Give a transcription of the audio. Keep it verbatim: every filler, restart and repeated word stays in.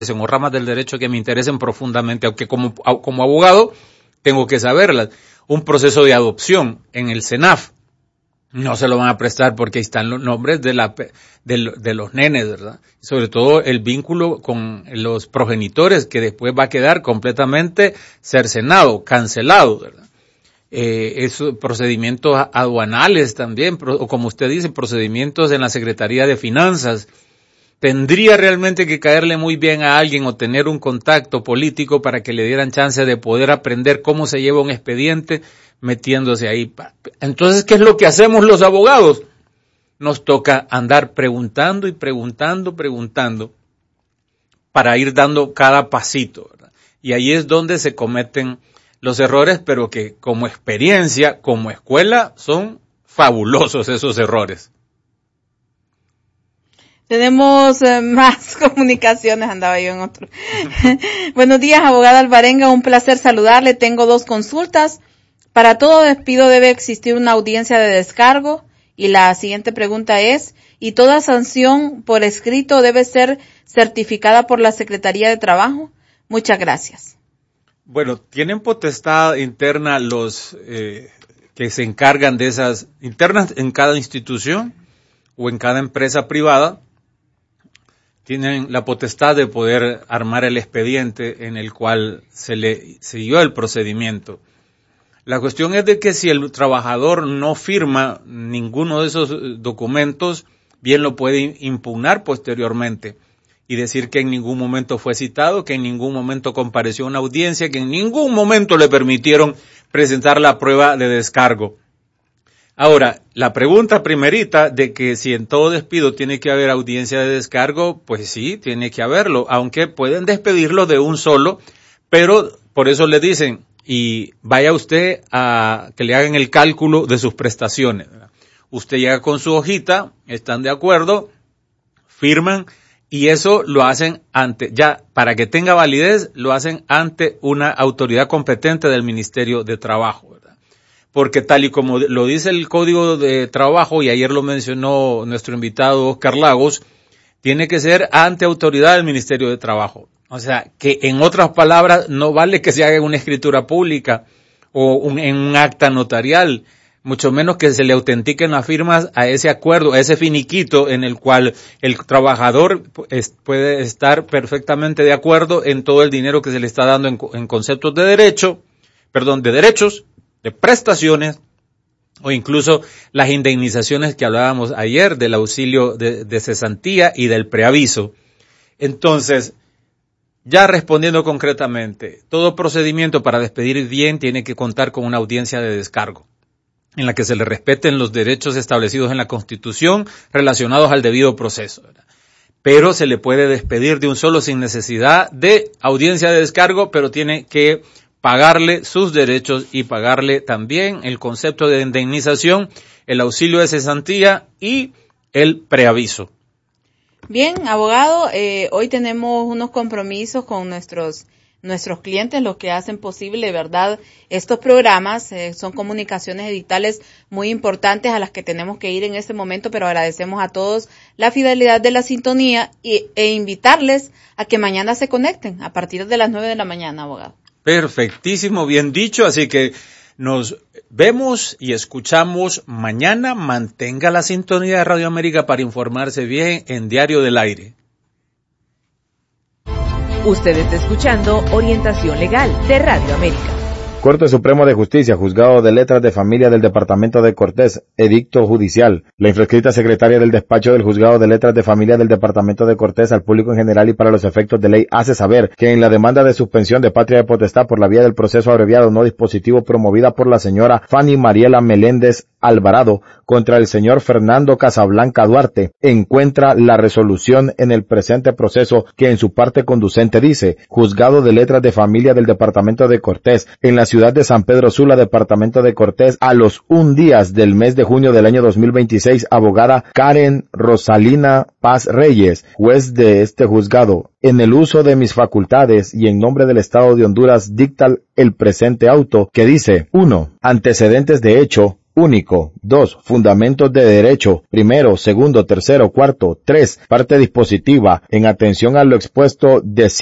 o ramas del derecho que me interesen profundamente, aunque como, como abogado tengo que saberlas. Un proceso de adopción en el SENAF, no se lo van a prestar porque ahí están los nombres de la de, de los nenes, ¿verdad? Sobre todo el vínculo con los progenitores, que después va a quedar completamente cercenado, cancelado, ¿verdad? Eh, esos procedimientos aduanales también, o como usted dice, procedimientos en la Secretaría de Finanzas. Tendría realmente que caerle muy bien a alguien o tener un contacto político para que le dieran chance de poder aprender cómo se lleva un expediente metiéndose ahí. Entonces, ¿qué es lo que hacemos los abogados? Nos toca andar preguntando y preguntando, preguntando para ir dando cada pasito, ¿verdad? Y ahí es donde se cometen los errores, pero que como experiencia, como escuela, son fabulosos esos errores. Tenemos eh, más comunicaciones, andaba yo en otro. Buenos días, abogada Alvarenga, un placer saludarle. Tengo dos consultas. Para todo despido debe existir una audiencia de descargo. Y la siguiente pregunta es, ¿y toda sanción por escrito debe ser certificada por la Secretaría de Trabajo? Muchas gracias. Bueno, tienen potestad interna los eh, que se encargan de esas internas en cada institución o en cada empresa privada. Tienen la potestad de poder armar el expediente en el cual se le siguió el procedimiento. La cuestión es de que si el trabajador no firma ninguno de esos documentos, bien lo puede impugnar posteriormente y decir que en ningún momento fue citado, que en ningún momento compareció a una audiencia, que en ningún momento le permitieron presentar la prueba de descargo. Ahora, la pregunta primerita de que si en todo despido tiene que haber audiencia de descargo, pues sí, tiene que haberlo, aunque pueden despedirlo de un solo, pero por eso le dicen, y vaya usted a que le hagan el cálculo de sus prestaciones, ¿verdad? Usted llega con su hojita, están de acuerdo, firman, y eso lo hacen ante, ya, para que tenga validez, lo hacen ante una autoridad competente del Ministerio de Trabajo, ¿verdad? Porque tal y como lo dice el Código de Trabajo, y ayer lo mencionó nuestro invitado Oscar Lagos, tiene que ser ante autoridad del Ministerio de Trabajo. O sea, que en otras palabras, no vale que se haga una escritura pública o un, en un acta notarial, mucho menos que se le autentiquen las firmas a ese acuerdo, a ese finiquito en el cual el trabajador es, puede estar perfectamente de acuerdo en todo el dinero que se le está dando en, en conceptos de derecho, perdón, de derechos, de prestaciones, o incluso las indemnizaciones que hablábamos ayer del auxilio de, de cesantía y del preaviso. Entonces, ya respondiendo concretamente, todo procedimiento para despedir bien tiene que contar con una audiencia de descargo, en la que se le respeten los derechos establecidos en la Constitución relacionados al debido proceso, ¿verdad? Pero se le puede despedir de un solo sin necesidad de audiencia de descargo, pero tiene que pagarle sus derechos y pagarle también el concepto de indemnización, el auxilio de cesantía y el preaviso. Bien, abogado, eh, hoy tenemos unos compromisos con nuestros nuestros clientes, los que hacen posible, ¿verdad? Estos programas eh, son comunicaciones editales muy importantes a las que tenemos que ir en este momento, pero agradecemos a todos la fidelidad de la sintonía y, e invitarles a que mañana se conecten a partir de las nueve de la mañana, abogado. Perfectísimo, bien dicho, así que nos vemos y escuchamos mañana. Mantenga la sintonía de Radio América para informarse bien en Diario del Aire. Usted está escuchando Orientación Legal de Radio América. Corte Supremo de Justicia, Juzgado de Letras de Familia del Departamento de Cortés, Edicto Judicial. La infrescrita secretaria del despacho del Juzgado de Letras de Familia del Departamento de Cortés al público en general y para los efectos de ley hace saber que en la demanda de suspensión de patria de potestad por la vía del proceso abreviado no dispositivo promovida por la señora Fanny Mariela Meléndez Alvarado contra el señor Fernando Casablanca Duarte, encuentra la resolución en el presente proceso que en su parte conducente dice: Juzgado de Letras de Familia del Departamento de Cortés, en la ciudad de San Pedro Sula, Departamento de Cortés, a los un días del mes de junio del año dos mil veintiséis, abogada Karen Rosalina Paz Reyes, juez de este juzgado, en el uso de mis facultades y en nombre del Estado de Honduras, dicta el presente auto que dice: uno. Antecedentes de hecho único. dos. Fundamentos de derecho. Primero, segundo, tercero, cuarto. tres. Parte dispositiva. En atención a lo expuesto, de